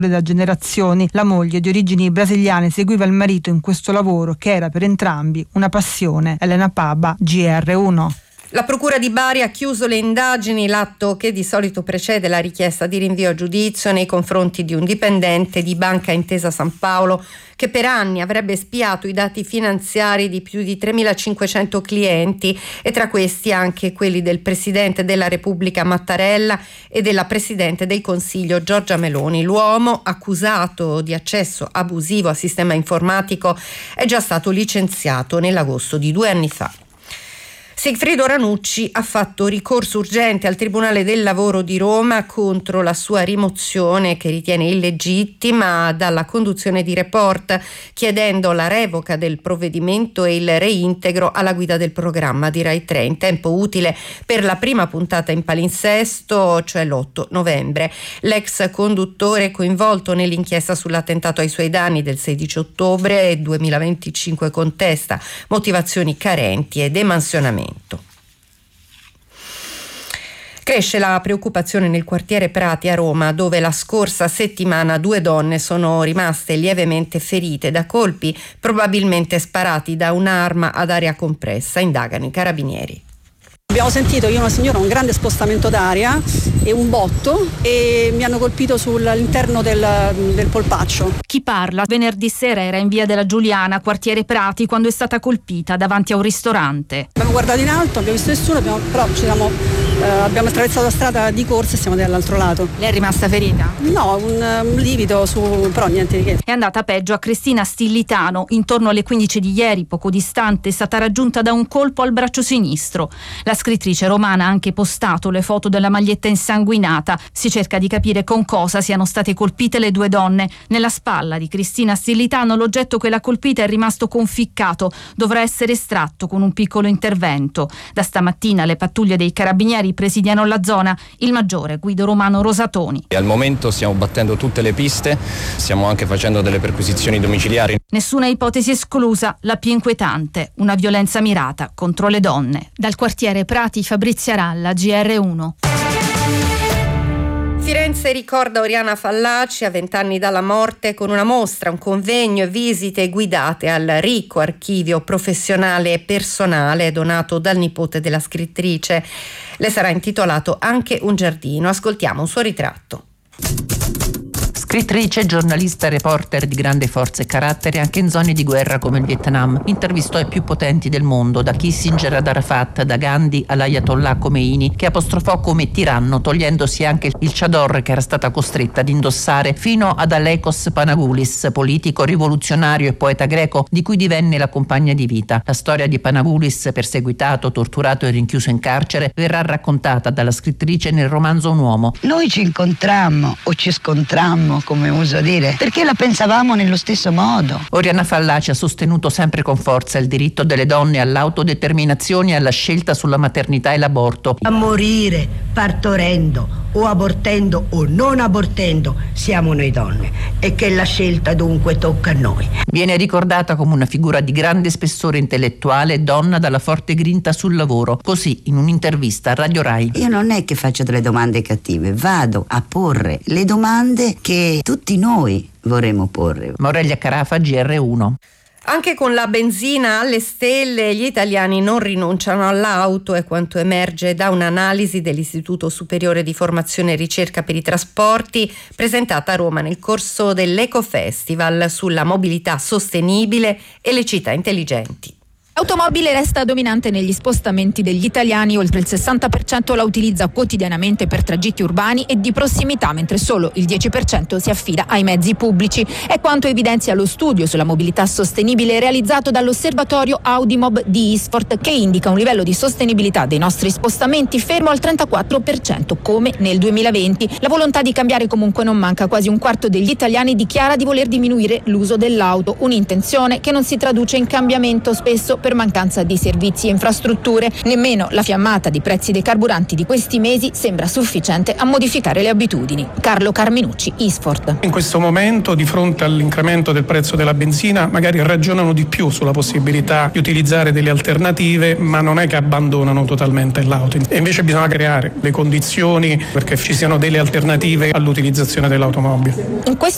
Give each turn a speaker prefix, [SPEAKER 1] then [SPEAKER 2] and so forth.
[SPEAKER 1] Da generazioni la moglie di origini brasiliane seguiva il marito in questo lavoro che era per entrambi una passione. Elena Paba, GR1.
[SPEAKER 2] La Procura di Bari ha chiuso le indagini, l'atto che di solito precede la richiesta di rinvio a giudizio nei confronti di un dipendente di Banca Intesa San Paolo che per anni avrebbe spiato i dati finanziari di più di 3.500 clienti e tra questi anche quelli del Presidente della Repubblica Mattarella e della Presidente del Consiglio Giorgia Meloni. L'uomo, accusato di accesso abusivo al sistema informatico, è già stato licenziato nell'agosto di 2 anni fa. Sigfrido Ranucci ha fatto ricorso urgente al Tribunale del Lavoro di Roma contro la sua rimozione, che ritiene illegittima, dalla conduzione di Report, chiedendo la revoca del provvedimento e il reintegro alla guida del programma di Rai 3 in tempo utile per la prima puntata in palinsesto, cioè l'8 novembre. L'ex conduttore coinvolto nell'inchiesta sull'attentato ai suoi danni del 16 ottobre 2025 contesta motivazioni carenti ed emansionamento. Cresce la preoccupazione nel quartiere Prati a Roma, dove la scorsa settimana 2 donne sono rimaste lievemente ferite da colpi probabilmente sparati da un'arma ad aria compressa. Indagano i carabinieri.
[SPEAKER 3] Abbiamo sentito, io e una signora, un grande spostamento d'aria e un botto e mi hanno colpito sull'interno del polpaccio.
[SPEAKER 4] Chi parla venerdì sera era in via della Giuliana, quartiere Prati, quando è stata colpita davanti a un ristorante.
[SPEAKER 3] Abbiamo guardato in alto, abbiamo visto nessuno, abbiamo attraversato la strada di corsa e siamo dall'altro lato.
[SPEAKER 4] Lei è rimasta ferita?
[SPEAKER 3] No, un livido, però niente di che.
[SPEAKER 4] È andata peggio a Cristina Stillitano. Intorno alle 15 di ieri, poco distante, è stata raggiunta da un colpo al braccio sinistro. La scrittrice romana ha anche postato le foto della maglietta insanguinata. Si cerca di capire con cosa siano state colpite le 2 donne. Nella spalla di Cristina Stillitano l'oggetto che l'ha colpita è rimasto conficcato. Dovrà essere estratto con un piccolo intervento. Da stamattina le pattuglie dei carabinieri presidiano la zona. Il maggiore Guido Romano Rosatoni.
[SPEAKER 5] Al momento stiamo battendo tutte le piste, stiamo anche facendo delle perquisizioni domiciliari.
[SPEAKER 4] Nessuna ipotesi esclusa, la più inquietante, una violenza mirata contro le donne. Dal quartiere Prati, Fabrizia Ralla, GR1.
[SPEAKER 2] Firenze ricorda Oriana Fallaci a 20 anni dalla morte con una mostra, un convegno e visite guidate al ricco archivio professionale e personale donato dal nipote della scrittrice. Le sarà intitolato anche un giardino. Ascoltiamo un suo ritratto.
[SPEAKER 6] Scrittrice, giornalista e reporter di grande forza e carattere anche in zone di guerra come il Vietnam. Intervistò i più potenti del mondo, da Kissinger ad Arafat, da Gandhi all'Ayatollah Khomeini, che apostrofò come tiranno, togliendosi anche il chador che era stata costretta ad indossare, fino ad Alekos Panagoulis, politico, rivoluzionario e poeta greco, di cui divenne la compagna di vita. La storia di Panagoulis, perseguitato, torturato e rinchiuso in carcere, verrà raccontata dalla scrittrice nel romanzo Un uomo.
[SPEAKER 7] Noi ci incontrammo o ci scontrammo, come uso dire, perché la pensavamo nello stesso modo.
[SPEAKER 6] Oriana Fallaci ha sostenuto sempre con forza il diritto delle donne all'autodeterminazione e alla scelta sulla maternità e l'aborto.
[SPEAKER 8] A morire partorendo o abortendo o non abortendo siamo noi donne e che la scelta dunque tocca a noi.
[SPEAKER 6] Viene ricordata come una figura di grande spessore intellettuale, donna dalla forte grinta sul lavoro. Così, in un'intervista a Radio Rai.
[SPEAKER 9] Io non è che faccio delle domande cattive, vado a porre le domande che tutti noi vorremmo porre.
[SPEAKER 6] Aurelia Carafa, GR1.
[SPEAKER 2] Anche con la benzina alle stelle gli italiani non rinunciano all'auto, è quanto emerge da un'analisi dell'Istituto Superiore di Formazione e Ricerca per i Trasporti presentata a Roma nel corso dell'Eco Festival sulla mobilità sostenibile e le città intelligenti.
[SPEAKER 10] L'automobile resta dominante negli spostamenti degli italiani, oltre il 60% la utilizza quotidianamente per tragitti urbani e di prossimità, mentre solo il 10% si affida ai mezzi pubblici. È quanto evidenzia lo studio sulla mobilità sostenibile realizzato dall'osservatorio Audimob di Isfort, che indica un livello di sostenibilità dei nostri spostamenti fermo al 34%, come nel 2020. La volontà di cambiare comunque non manca, quasi un quarto degli italiani dichiara di voler diminuire l'uso dell'auto, un'intenzione che non si traduce in cambiamento spesso per mancanza di servizi e infrastrutture. Nemmeno la fiammata di prezzi dei carburanti di questi mesi sembra sufficiente a modificare le abitudini. Carlo Carminucci, Isfort.
[SPEAKER 11] In questo momento, di fronte all'incremento del prezzo della benzina, magari ragionano di più sulla possibilità di utilizzare delle alternative, ma non è che abbandonano totalmente l'auto. E invece bisogna creare le condizioni perché ci siano delle alternative all'utilizzazione dell'automobile.
[SPEAKER 10] In questo